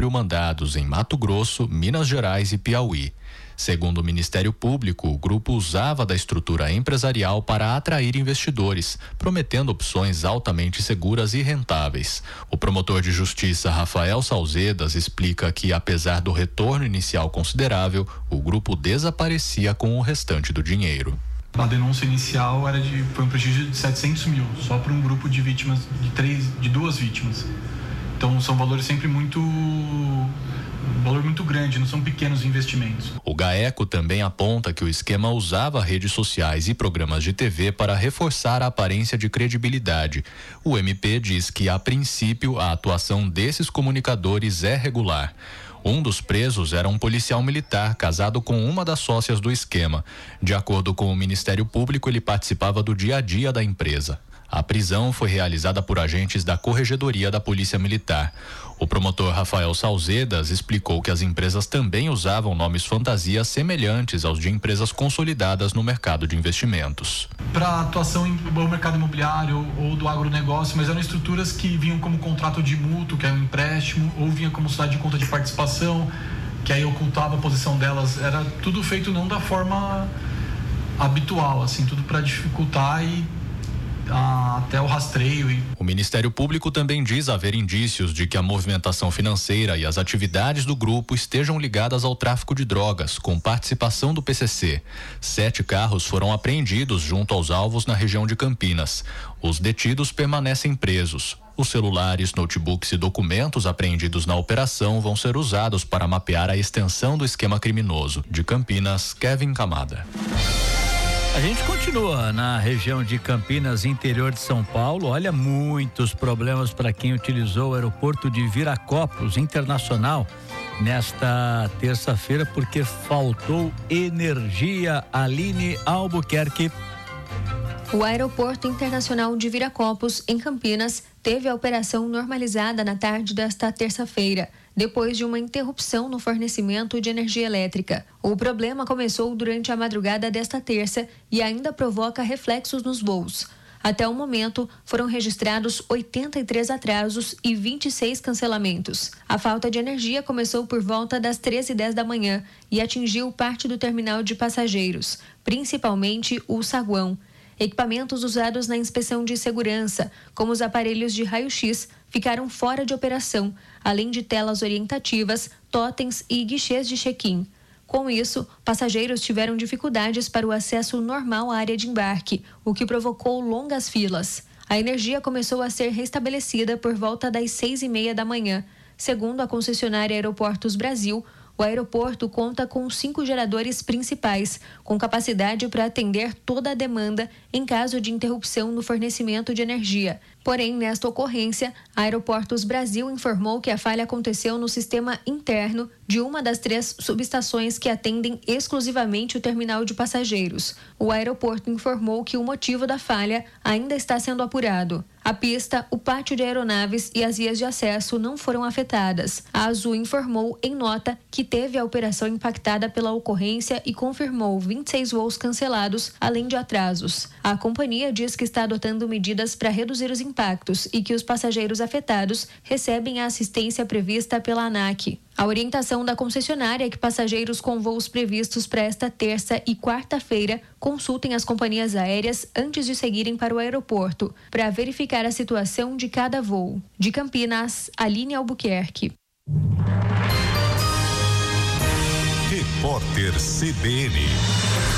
cumpriu mandados em Mato Grosso, Minas Gerais e Piauí. Segundo o Ministério Público, o grupo usava da estrutura empresarial para atrair investidores, prometendo opções altamente seguras e rentáveis. O promotor de justiça Rafael Salzedas explica que, apesar do retorno inicial considerável, o grupo desaparecia com o restante do dinheiro. A denúncia inicial foi um prejuízo de 700 mil, só para um grupo de vítimas, de 2 vítimas. Então são valores sempre um valor muito grande, não são pequenos investimentos. O GAECO também aponta que o esquema usava redes sociais e programas de TV para reforçar a aparência de credibilidade. O MP diz que, a princípio, a atuação desses comunicadores é regular. Um dos presos era um policial militar casado com uma das sócias do esquema. De acordo com o Ministério Público, ele participava do dia a dia da empresa. A prisão foi realizada por agentes da Corregedoria da Polícia Militar. O promotor Rafael Salzedas explicou que as empresas também usavam nomes fantasia semelhantes aos de empresas consolidadas no mercado de investimentos. Para atuação no mercado imobiliário ou do agronegócio, mas eram estruturas que vinham como contrato de mútuo, que era um empréstimo, ou vinha como sociedade de conta de participação, que aí ocultava a posição delas. Era tudo feito não da forma habitual, assim, tudo para dificultar e até o rastreio. O Ministério Público também diz haver indícios de que a movimentação financeira e as atividades do grupo estejam ligadas ao tráfico de drogas, com participação do PCC. 7 carros foram apreendidos junto aos alvos na região de Campinas. Os detidos permanecem presos. Os celulares, notebooks e documentos apreendidos na operação vão ser usados para mapear a extensão do esquema criminoso. De Campinas, Kevin Camada. A gente continua na região de Campinas, interior de São Paulo. Olha, muitos problemas para quem utilizou o aeroporto de Viracopos Internacional nesta terça-feira, porque faltou energia. Aline Albuquerque. O Aeroporto Internacional de Viracopos, em Campinas, teve a operação normalizada na tarde desta terça-feira, depois de uma interrupção no fornecimento de energia elétrica. O problema começou durante a madrugada desta terça e ainda provoca reflexos nos voos. Até o momento, foram registrados 83 atrasos e 26 cancelamentos. A falta de energia começou por volta das 13h10 da manhã e atingiu parte do terminal de passageiros, principalmente o saguão. Equipamentos usados na inspeção de segurança, como os aparelhos de raio-x, ficaram fora de operação, além de telas orientativas, totens e guichês de check-in. Com isso, passageiros tiveram dificuldades para o acesso normal à área de embarque, o que provocou longas filas. A energia começou a ser restabelecida por volta das 6h30 da manhã. Segundo a concessionária Aeroportos Brasil, o aeroporto conta com 5 geradores principais, com capacidade para atender toda a demanda em caso de interrupção no fornecimento de energia. Porém, nesta ocorrência, a Aeroportos Brasil informou que a falha aconteceu no sistema interno de uma das 3 subestações que atendem exclusivamente o terminal de passageiros. O aeroporto informou que o motivo da falha ainda está sendo apurado. A pista, o pátio de aeronaves e as vias de acesso não foram afetadas. A Azul informou em nota que teve a operação impactada pela ocorrência e confirmou 26 voos cancelados, além de atrasos. A companhia diz que está adotando medidas para reduzir os impactos e que os passageiros afetados recebem a assistência prevista pela ANAC. A orientação da concessionária é que passageiros com voos previstos para esta terça e quarta-feira consultem as companhias aéreas antes de seguirem para o aeroporto, para verificar a situação de cada voo. De Campinas, Aline Albuquerque. Repórter CBN.